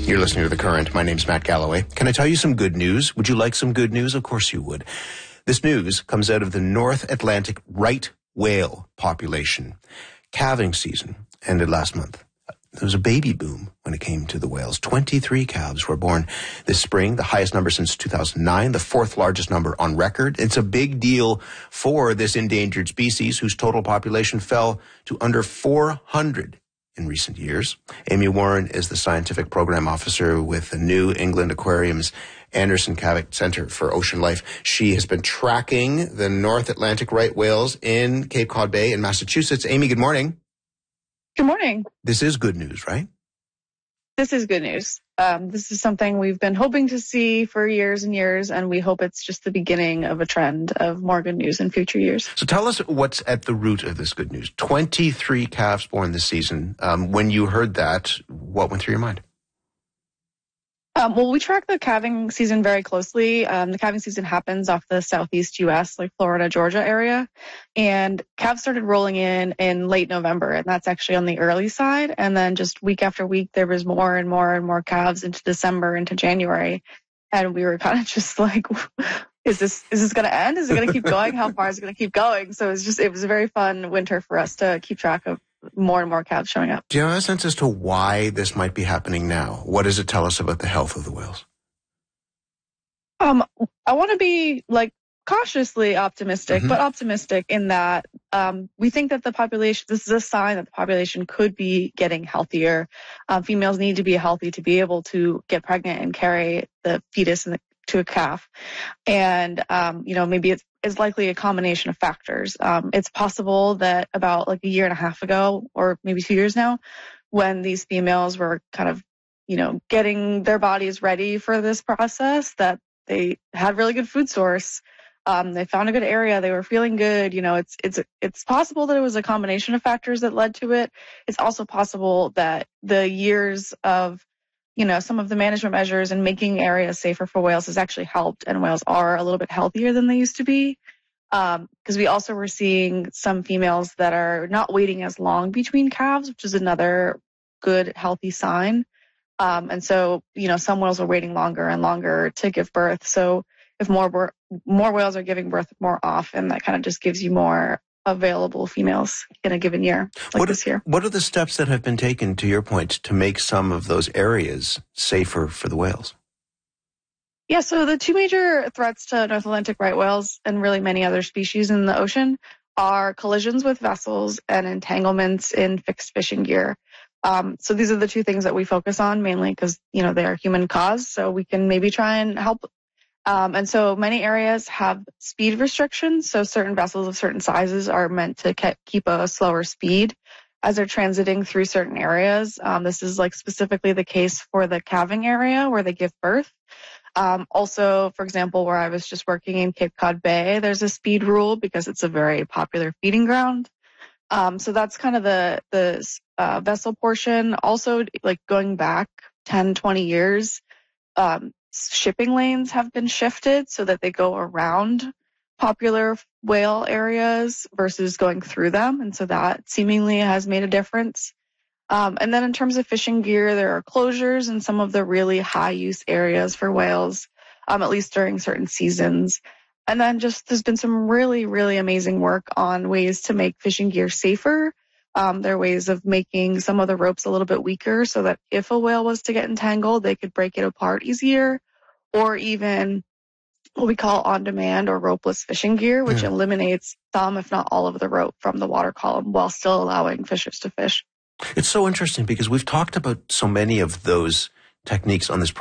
You're listening to The Current. My name's Matt Galloway. Can I tell you some good news? Would you like some good news? Of course you would. This news comes out of the North Atlantic right whale population. Calving season ended last month. There was a baby boom when it came to the whales. 23 calves were born this spring, the highest number since 2009, the fourth largest number on record. It's a big deal for this endangered species whose total population fell to under 400 in recent years. Amy Warren is the scientific program officer with the New England Aquarium's Anderson Cabot Center for Ocean Life. She has been tracking the North Atlantic right whales in Cape Cod Bay in Massachusetts. Amy, good morning. Good morning. This is good news, right? This is good news. This is something we've been hoping to see for years and years, and we hope it's just the beginning of a trend of more good news in future years. So tell us what's at the root of this good news. 23 calves born this season. When you heard that, what went through your mind? Well, we track the calving season very closely. The calving season happens off the southeast U.S., like Florida, Georgia area. And calves started rolling in late November, and that's actually on the early side. And then just week after week, there was more and more and more calves into December, into January. And we were kind of just like, is this going to end? Is it going to keep going? How far is it going to keep going? So it was a very fun winter for us to keep track of more and more calves showing up. Do you have a sense as to why this might be happening now? What does it tell us about the health of the whales? I want to be cautiously optimistic, but optimistic in that we think that the population, this is a sign that the population could be getting healthier. Females need to be healthy to be able to get pregnant and carry the fetus to a calf. And, maybe it's likely a combination of factors. It's possible that about a year and a half ago, or maybe 2 years now, when these females were kind of, getting their bodies ready for this process, that they had really good food source. They found a good area. They were feeling good. It's possible that it was a combination of factors that led to it. It's also possible that the years of some of the management measures and making areas safer for whales has actually helped, and whales are a little bit healthier than they used to be. Because we also were seeing some females that are not waiting as long between calves, which is another good, healthy sign. And so, some whales are waiting longer and longer to give birth. So if more whales are giving birth more often, that kind of just gives you more available females in a given year, this year. What are the steps that have been taken, to your point, to make some of those areas safer for the whales? Yeah, so the two major threats to North Atlantic right whales and really many other species in the ocean are collisions with vessels and entanglements in fixed fishing gear. So these are the two things that we focus on mainly because, they are human caused, so we can maybe try and help. And so many areas have speed restrictions. So certain vessels of certain sizes are meant to keep a slower speed as they're transiting through certain areas. This is specifically the case for the calving area where they give birth. Also, for example, where I was just working in Cape Cod Bay, there's a speed rule because it's a very popular feeding ground. So that's kind of the vessel portion. Also, going back 10, 20 years, shipping lanes have been shifted so that they go around popular whale areas versus going through them. And so that seemingly has made a difference. And then in terms of fishing gear, there are closures in some of the really high use areas for whales, at least during certain seasons. And then there's been some really, really amazing work on ways to make fishing gear safer. There are ways of making some of the ropes a little bit weaker so that if a whale was to get entangled, they could break it apart easier, or even what we call on-demand or ropeless fishing gear, which eliminates some, if not all of the rope from the water column while still allowing fishers to fish. It's so interesting because we've talked about so many of those techniques on this